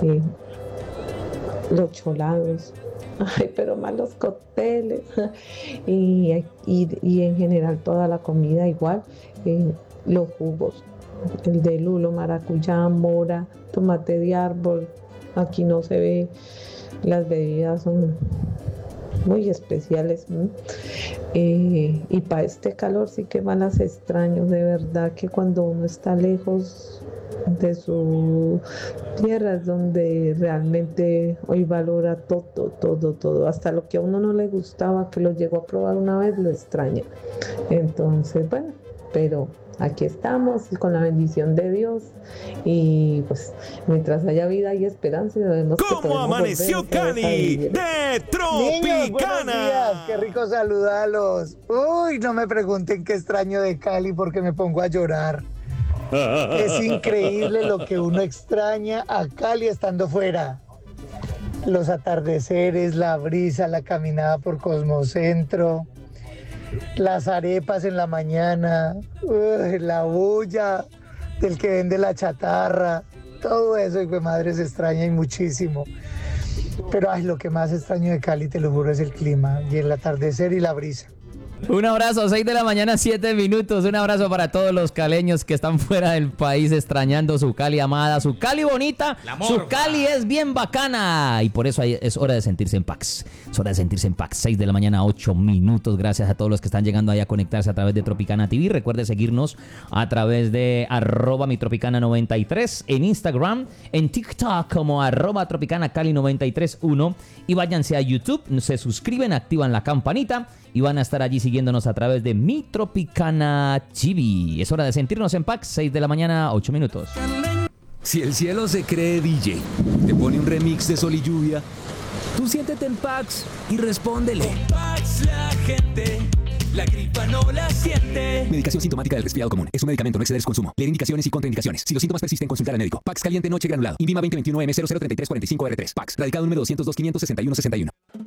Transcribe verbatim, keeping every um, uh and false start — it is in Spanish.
eh, los cholados, ay, pero más los cócteles y, y, y en general toda la comida igual, eh, los jugos, el de lulo, maracuyá, mora, tomate de árbol, aquí no se ve, las bebidas son muy especiales, ¿no? Eh, y para este calor sí que van las extraños, de verdad que cuando uno está lejos de su tierra es donde realmente hoy valora todo, todo, todo, hasta lo que a uno no le gustaba, que lo llegó a probar una vez, lo extraña. Entonces, bueno, pero aquí estamos con la bendición de Dios y pues mientras haya vida y esperanza sabemos que ¿Cómo amaneció Cali de Tropicana? Niños, buenos días, qué rico saludarlos. Uy, no me pregunten qué extraño de Cali porque me pongo a llorar. Es increíble lo que uno extraña a Cali estando fuera. Los atardeceres, la brisa, la caminada por Cosmocentro, las arepas en la mañana, uy, la bulla del que vende la chatarra, todo eso, hijo de madre, se extraña y muchísimo. Pero ay, lo que más extraño de Cali, te lo juro, es el clima y el atardecer y la brisa. Un abrazo, seis de la mañana, siete minutos. Un abrazo para todos los caleños que están fuera del país extrañando su Cali amada, su Cali bonita. Su Cali es bien bacana. Y por eso es hora de sentirse en Pax. Es hora de sentirse en Pax. seis de la mañana, ocho minutos. Gracias a todos los que están llegando ahí a conectarse a través de Tropicana T V. Recuerde seguirnos a través de arroba mi tropicana noventa y tres en Instagram, en TikTok como arroba tropicana cali noventa y tres uno. Y váyanse a YouTube, se suscriben, activan la campanita y van a estar allí siguiéndonos a través de Mi Tropicana T V. Es hora de sentirnos en Pax, seis de la mañana, ocho minutos. Si el cielo se cree D J, te pone un remix de Sol y Lluvia, tú siéntete en Pax y respóndele. Con Pax la gente, la gripa no la siente. Medicación sintomática del resfriado común. Es un medicamento, no exceder su consumo. Leer indicaciones y contraindicaciones. Si los síntomas persisten, consultar al médico. Pax caliente noche granulado. Invima veinte veintiuno M cero cero treinta y tres cuarenta y cinco R tres. Pax. Radicado número doscientos dos quinientos sesenta y uno sesenta y uno.